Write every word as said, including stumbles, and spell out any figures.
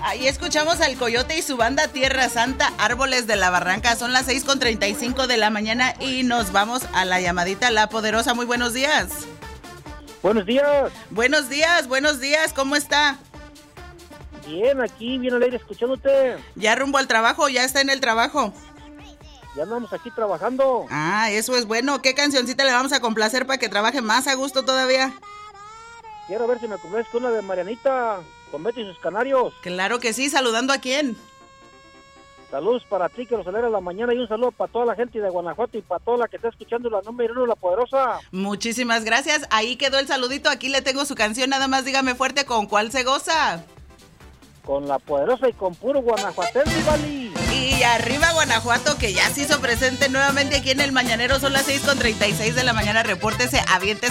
Ahí escuchamos al Coyote y su banda Tierra Santa, Árboles de la Barranca. Son las seis con treinta y cinco de la mañana y nos vamos a la llamadita La Poderosa. Muy buenos días. Buenos días. Buenos días, buenos días. ¿Cómo está? Bien, aquí, bien alegre escuchándote. ¿Ya rumbo al trabajo o ya está en el trabajo? Ya andamos aquí trabajando. Ah, eso es bueno. ¿Qué cancioncita le vamos a complacer para que trabaje más a gusto todavía? Quiero ver si me complaces con una de Marianita, con Betty y sus canarios. Claro que sí. ¿Saludando a quién? Saludos para ti, que los alegra la mañana, y un saludo para toda la gente de Guanajuato y para toda la que está escuchando la número uno, La Poderosa. Muchísimas gracias. Ahí quedó el saludito. Aquí le tengo su canción. Nada más dígame fuerte con cuál se goza. Con La Poderosa y con puro guanajuatense, Vali. Y arriba Guanajuato, que ya se hizo presente nuevamente aquí en el Mañanero. Son las seis con treinta y seis de la mañana. Repórtese, aviéntese